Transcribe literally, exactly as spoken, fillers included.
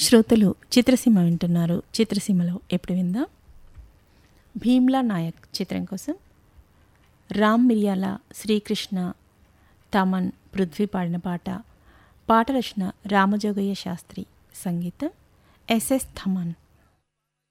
శ్రోతలు చిత్రసీమ వింటున్నారు. చిత్రసీమలో ఎప్పుడు విందాం భీమ్లా నాయక్ చిత్రం కోసం రామ్ మిరియాల, శ్రీకృష్ణ, తమన్, పృథ్వీ పాడిన పాట. పాట రచన రామజోగయ్య శాస్త్రి, సంగీతం ఎస్ఎస్ థమన్.